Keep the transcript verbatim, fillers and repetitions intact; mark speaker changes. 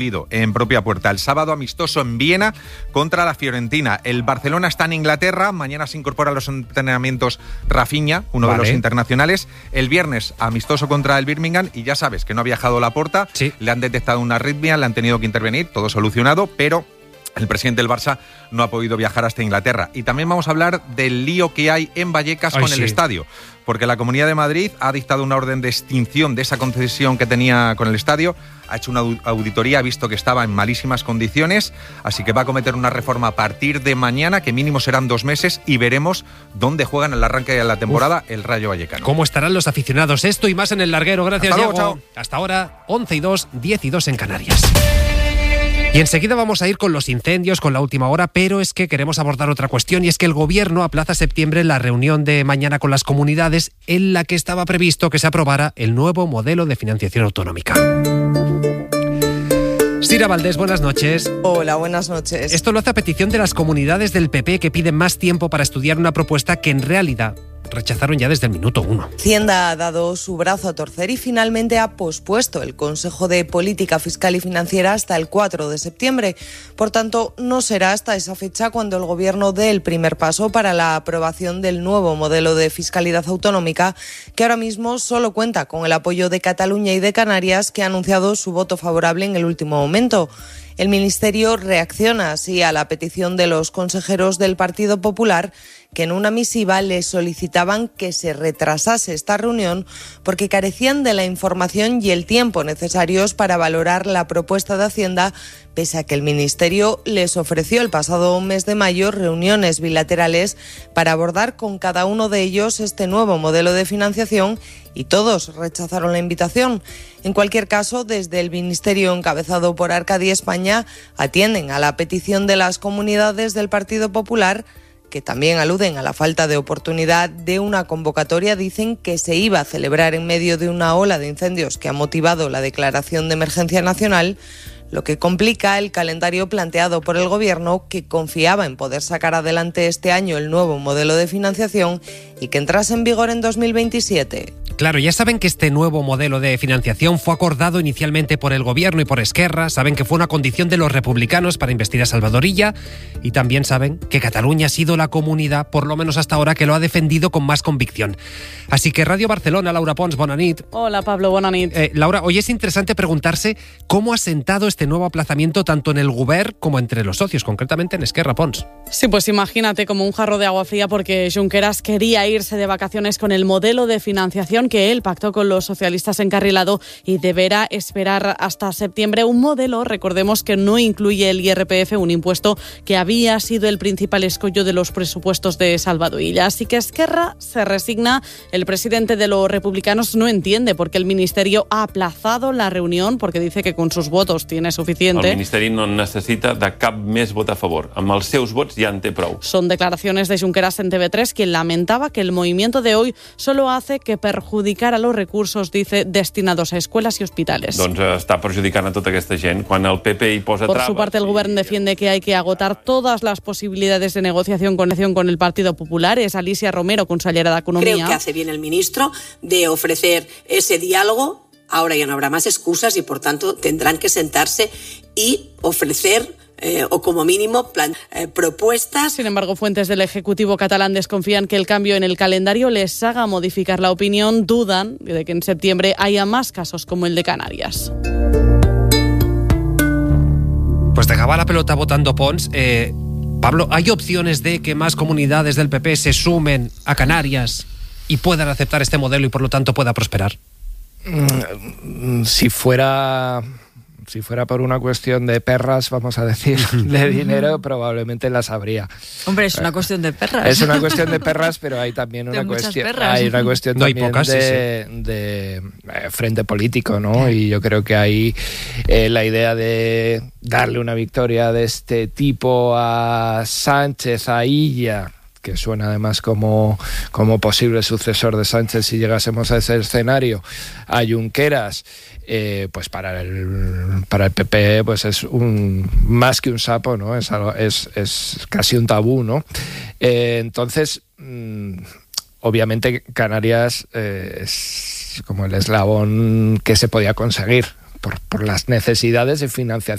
Speaker 1: en propia puerta. El sábado amistoso en Viena contra la Fiorentina. El Barcelona está en Inglaterra. Mañana se incorpora a los entrenamientos Rafinha, uno vale. de los internacionales. El viernes amistoso contra el Birmingham y ya sabes que no ha viajado Laporta.
Speaker 2: Sí.
Speaker 1: Le han detectado una arritmia, le han tenido que intervenir, todo solucionado, pero el presidente del Barça no ha podido viajar hasta Inglaterra. Y también vamos a hablar del lío que hay en Vallecas Ay, con sí. el estadio, porque la Comunidad de Madrid ha dictado una orden de extinción de esa concesión que tenía con el estadio, ha hecho una auditoría, ha visto que estaba en malísimas condiciones, así que va a cometer una reforma a partir de mañana, que mínimo serán dos meses, y veremos dónde juegan en el arranque de la temporada Uf. el Rayo Vallecano.
Speaker 2: ¿Cómo estarán los aficionados? Esto y más en el larguero. Gracias,
Speaker 1: Hasta
Speaker 2: Diego.
Speaker 1: luego, chao.
Speaker 2: Hasta ahora, once y dos, diez y dos en Canarias. Y enseguida vamos a ir con los incendios, con la última hora, pero es que queremos abordar otra cuestión, y es que el Gobierno aplaza a septiembre la reunión de mañana con las comunidades en la que estaba previsto que se aprobara el nuevo modelo de financiación autonómica. Sira Valdés, buenas noches.
Speaker 3: Hola, buenas noches.
Speaker 2: Esto lo hace a petición de las comunidades del P P, que piden más tiempo para estudiar una propuesta que en realidad rechazaron ya desde el minuto uno.
Speaker 3: Hacienda ha dado su brazo a torcer y finalmente ha pospuesto el Consejo de Política Fiscal y Financiera hasta el cuatro de septiembre. Por tanto, no será hasta esa fecha cuando el Gobierno dé el primer paso para la aprobación del nuevo modelo de fiscalidad autonómica, que ahora mismo solo cuenta con el apoyo de Cataluña y de Canarias, que ha anunciado su voto favorable en el último momento. El Ministerio reacciona así a la petición de los consejeros del Partido Popular, que en una misiva le solicitaban que se retrasase esta reunión porque carecían de la información y el tiempo necesarios para valorar la propuesta de Hacienda, pese a que el Ministerio les ofreció el pasado mes de mayo reuniones bilaterales para abordar con cada uno de ellos este nuevo modelo de financiación, y todos rechazaron la invitación. En cualquier caso, desde el Ministerio encabezado por Arcadi España atienden a la petición de las comunidades del Partido Popular, que también aluden a la falta de oportunidad de una convocatoria. Dicen que se iba a celebrar en medio de una ola de incendios que ha motivado la declaración de emergencia nacional, lo que complica el calendario planteado por el Gobierno, que confiaba en poder sacar adelante este año el nuevo modelo de financiación y que entrase en vigor en dos mil veintisiete.
Speaker 2: Claro, ya saben que este nuevo modelo de financiación fue acordado inicialmente por el Gobierno y por Esquerra, saben que fue una condición de los republicanos para investir a Salvador Illa, y también saben que Cataluña ha sido la comunidad, por lo menos hasta ahora, que lo ha defendido con más convicción. Así que Radio Barcelona, Laura Pons, bona nit.
Speaker 4: Hola Pablo, bona nit.
Speaker 2: Eh, Laura, hoy es interesante preguntarse cómo ha sentado este nuevo aplazamiento tanto en el Govern como entre los socios, concretamente en Esquerra, Pons.
Speaker 4: Sí, pues imagínate como un jarro de agua fría, porque Junqueras quería irse de vacaciones con el modelo de financiación que él pactó con los socialistas encarrilado y deberá esperar hasta septiembre. Un modelo, recordemos, que no incluye el I R P F, un impuesto que había sido el principal escollo de los presupuestos de Salvador Illa. Así que Esquerra se resigna. El presidente de los republicanos no entiende por qué el Ministerio ha aplazado la reunión, porque dice que con sus votos tiene suficiente.
Speaker 5: El Ministeri no necessita de cap més vot a favor. Amb els seus vots ja en té prou.
Speaker 4: Son declaraciones de Junqueras en T V tres, quien lamentaba que el movimiento de hoy solo hace que perjudicar a los recursos, dice, destinados a escuelas y hospitales.
Speaker 5: Doncs està perjudicant a tota aquesta gent. Quan el P P hi posa
Speaker 4: Por
Speaker 5: traves...
Speaker 4: su parte, el Govern defiende que hay que agotar todas las posibilidades de negociación con, con el Partido Popular. Es Alicia Romero, consellera de Economía.
Speaker 6: Creo que hace bien el ministro de ofrecer ese diálogo. Ahora ya no habrá más excusas y, por tanto, tendrán que sentarse y ofrecer Eh, o como mínimo plan, eh, propuestas.
Speaker 4: Sin embargo, fuentes del Ejecutivo catalán desconfían que el cambio en el calendario les haga modificar la opinión. Dudan de que en septiembre haya más casos como el de Canarias.
Speaker 2: Pues dejaba la pelota votando Pons. Eh, Pablo, ¿hay opciones de que más comunidades del P P se sumen a Canarias y puedan aceptar este modelo y por lo tanto pueda prosperar?
Speaker 7: Si fuera... Si fuera por una cuestión de perras, vamos a decir, de dinero, probablemente las habría.
Speaker 8: Hombre, es una cuestión de perras.
Speaker 7: Es una cuestión de perras, pero hay también una cuestión, hay una cuestión
Speaker 2: no hay
Speaker 7: también
Speaker 2: pocas,
Speaker 7: de,
Speaker 2: sí, sí.
Speaker 7: de eh, frente político, ¿no? Y yo creo que ahí eh, la idea de darle una victoria de este tipo a Sánchez, a Illa, que suena además como, como posible sucesor de Sánchez si llegásemos a ese escenario, a Junqueras, eh, pues para el para el P P pues es un más que un sapo, ¿no? Es algo, es, es casi un tabú, ¿no? Eh, entonces, mmm, obviamente Canarias eh, es como el eslabón que se podía conseguir por, por las necesidades de financiación